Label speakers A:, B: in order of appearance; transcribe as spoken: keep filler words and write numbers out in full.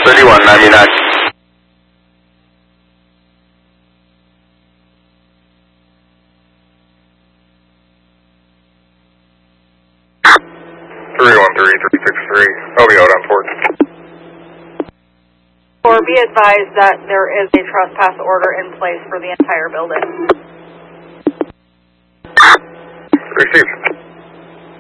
A: thirty-one ninety-nine. three one three three six three. I'll be out on port.
B: Or be advised that there is a trespass order in place for the entire building.
A: Received.